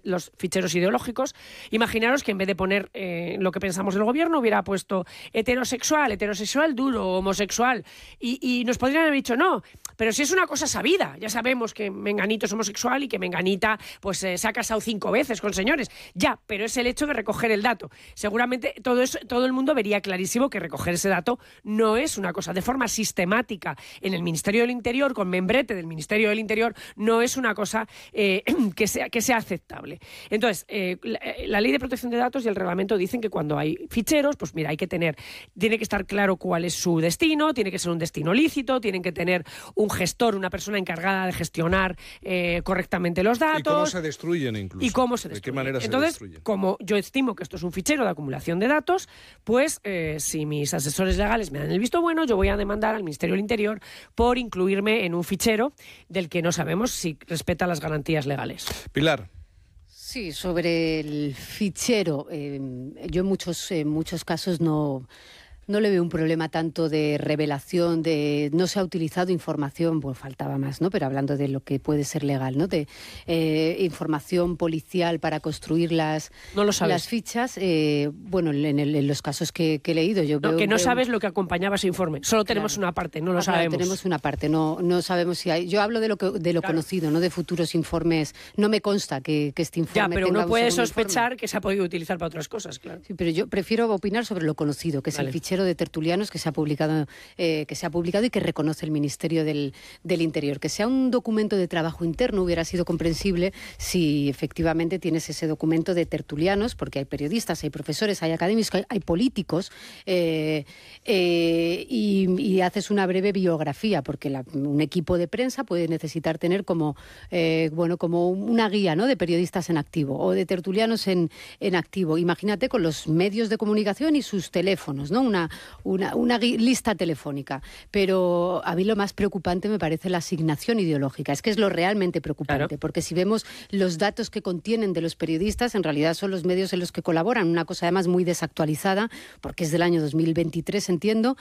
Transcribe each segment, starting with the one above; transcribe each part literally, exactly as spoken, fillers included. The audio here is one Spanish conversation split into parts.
los ficheros ideológicos. Imaginaros que en vez de poner eh, lo que pensamos del gobierno, hubiera puesto heterosexual, heterosexual duro, homosexual, y, y nos podrían haber dicho no, pero si es una cosa sabida, ya sabemos que Menganito es homosexual y que Menganita pues eh, se ha casado cinco veces con señores, ya, pero es el hecho de recoger el dato. Seguramente todo, eso, todo el mundo vería clarísimo que recoger ese dato no es una cosa de forma sistemática en el Ministerio del Interior, con membrete del Ministerio del Interior, no es una cosa eh, que, sea, que sea aceptable. Entonces, eh, la, la Ley de Protección de Datos y el reglamento dicen que cuando hay ficheros, pues mira, hay que tener, tiene que estar claro cuál es su destino, tiene que ser un destino lícito, tienen que tener un gestor, una persona encargada de gestionar eh, correctamente los datos. ¿Y cómo se destruyen incluso? ¿Y cómo se destruyen? ¿De qué manera Entonces, se destruyen? Como yo estimo que esto es un fichero de acumulación de datos, pues eh, si mis asesores legales me dan el visto bueno, yo voy a demandar al Ministerio del Interior por incluirme en un fichero del que no sabemos si respeta las garantías legales. Pilar. Sí, sobre el fichero, eh, yo en muchos, en muchos casos no... No le veo un problema tanto de revelación, de no se ha utilizado información, pues faltaba más, ¿no? Pero hablando de lo que puede ser legal, ¿no? De eh, información policial para construir las, no lo sabes. las fichas. Eh, bueno, en, el, en los casos que, que he leído, yo no, veo... que no veo... sabes lo que acompañaba ese informe. Solo tenemos claro. una parte, no lo ah, sabemos. Claro, tenemos una parte, no, no sabemos si hay... Yo hablo de lo, que, de lo claro. conocido, no de futuros informes. No me consta que, que este informe Ya, pero tenga uno puede un sospechar informe. que se ha podido utilizar para otras cosas, claro. Sí, pero yo prefiero opinar sobre lo conocido, que es vale. el fichero de tertulianos que se ha publicado, eh, que se ha publicado y que reconoce el Ministerio del, del Interior. Que sea un documento de trabajo interno hubiera sido comprensible si efectivamente tienes ese documento de tertulianos, porque hay periodistas, hay profesores, hay académicos, hay, hay políticos, eh, eh, y, y haces una breve biografía, porque la, un equipo de prensa puede necesitar tener como, eh, bueno, como una guía, ¿no?, de periodistas en activo o de tertulianos en, en activo. Imagínate con los medios de comunicación y sus teléfonos, ¿no? Una, una, una lista telefónica. Pero a mí lo más preocupante me parece la asignación ideológica. Es que es lo realmente preocupante, claro. porque si vemos los datos que contienen de los periodistas, en realidad son los medios en los que colaboran. Una cosa además muy desactualizada, porque es del año dos mil veintitrés, entiendo,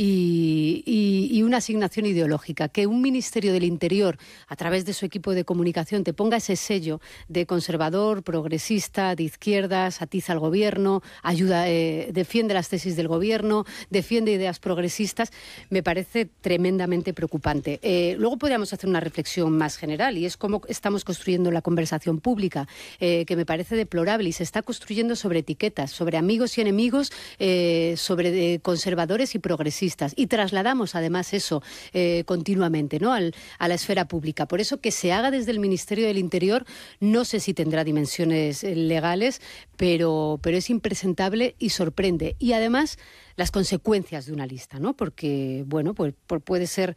y, y, y una asignación ideológica. Que un Ministerio del Interior, a través de su equipo de comunicación, te ponga ese sello de conservador, progresista, de izquierdas, atiza al gobierno, ayuda, eh, defiende las tesis del gobierno, defiende ideas progresistas, me parece tremendamente preocupante. Eh, luego podríamos hacer una reflexión más general, y es cómo estamos construyendo la conversación pública, eh, que me parece deplorable, y se está construyendo sobre etiquetas, sobre amigos y enemigos, eh, sobre eh, conservadores y progresistas, y trasladamos además eso eh, continuamente, ¿no?, Al, a la esfera pública. Por eso que se haga desde el Ministerio del Interior, no sé si tendrá dimensiones legales, pero, pero es impresentable y sorprende. Y además las consecuencias de una lista, ¿no? Porque, bueno, pues, pues puede ser...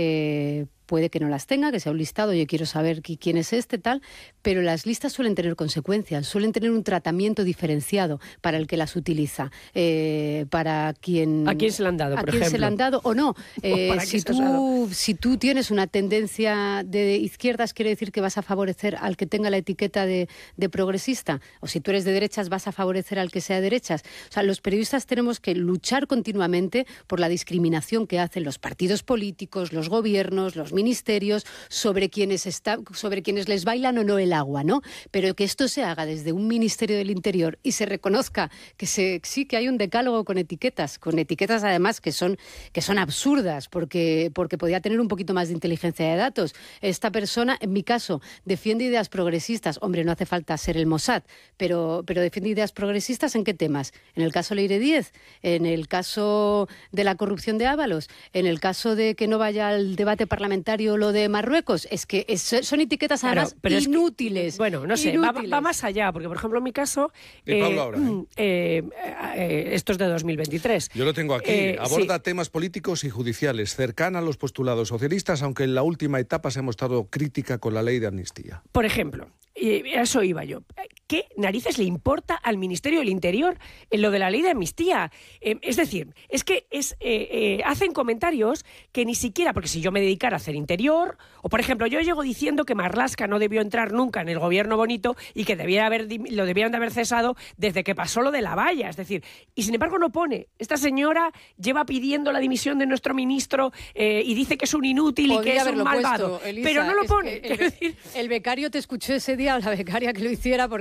Eh, puede que no las tenga, que sea un listado, yo quiero saber quién es este, tal, pero las listas suelen tener consecuencias, suelen tener un tratamiento diferenciado para el que las utiliza, eh, para quien... ¿A quién se le han dado, a por quién ejemplo? se le han dado o no. Eh, ¿Para si, qué se has dado? tú, si tú tienes una tendencia de izquierdas, quiere decir que vas a favorecer al que tenga la etiqueta de, de progresista, o si tú eres de derechas, vas a favorecer al que sea de derechas. O sea, los periodistas tenemos que luchar continuamente por la discriminación que hacen los partidos políticos, los gobiernos, los ministerios, sobre quienes está, sobre quienes les bailan o no el agua, ¿no? Pero que esto se haga desde un Ministerio del Interior y se reconozca que se, sí que hay un decálogo con etiquetas, con etiquetas además que son, que son absurdas, porque, porque podría tener un poquito más de inteligencia de datos. Esta persona, en mi caso, defiende ideas progresistas. Hombre, no hace falta ser el Mossad, pero, pero defiende ideas progresistas ¿en qué temas? En el caso Leire Díez, en el caso de la corrupción de Ábalos, en el caso de que no vaya al debate parlamentario lo de Marruecos, es que es, son etiquetas además claro, inútiles. Es que, bueno, no sé, va, va más allá, porque por ejemplo en mi caso, eh, Pablo ahora, ¿eh? Eh, eh, esto es de dos mil veintitrés. Yo lo tengo aquí, eh, aborda sí. temas políticos y judiciales, cercana a los postulados socialistas, aunque en la última etapa se ha mostrado crítica con la ley de amnistía. Por ejemplo, y a eso iba yo. ¿Qué narices le importa al Ministerio del Interior en lo de la ley de amnistía? Eh, es decir, es que es, eh, eh, hacen comentarios que ni siquiera, porque si yo me dedicara a hacer interior, o por ejemplo, yo llego diciendo que Marlaska no debió entrar nunca en el gobierno bonito y que debiera haber, lo debieran de haber cesado desde que pasó lo de la valla, es decir, y sin embargo no pone. Esta señora lleva pidiendo la dimisión de nuestro ministro eh, y dice que es un inútil Podría y que es un malvado, puesto, Elisa, pero no lo pone. El, el, el becario te escuchó ese día, la becaria que lo hiciera, porque